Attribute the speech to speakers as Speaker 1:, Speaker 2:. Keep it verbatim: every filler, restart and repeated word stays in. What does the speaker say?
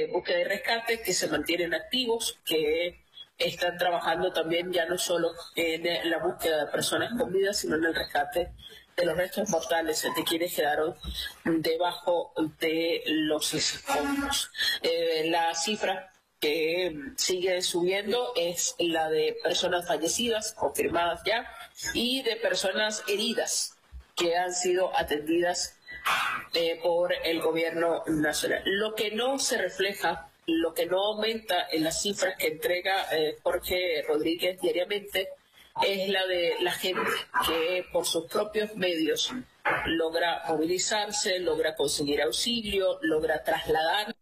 Speaker 1: búsqueda y rescate que se mantienen activos, que están trabajando también ya no solo en la búsqueda de personas con vida, sino en el rescate de los restos mortales de quienes quedaron debajo de los escombros. Eh, la cifra que sigue subiendo es la de personas fallecidas, confirmadas ya, y de personas heridas que han sido atendidas eh, por el gobierno nacional. Lo que no se refleja, lo que no aumenta en las cifras que entrega eh, Jorge Rodríguez diariamente es la de la gente que por sus propios medios logra movilizarse, logra conseguir auxilio, logra trasladar